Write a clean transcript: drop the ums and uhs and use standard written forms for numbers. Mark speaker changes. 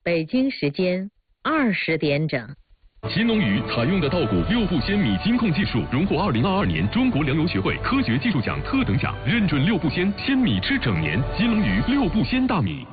Speaker 1: 北京时间20点整。
Speaker 2: 新农鱼采用的稻谷六步鲜米金控技术，荣获2022年中国粮油学会科学技术奖特等奖，认准六步鲜，鲜米吃整年。新农鱼六步鲜大米。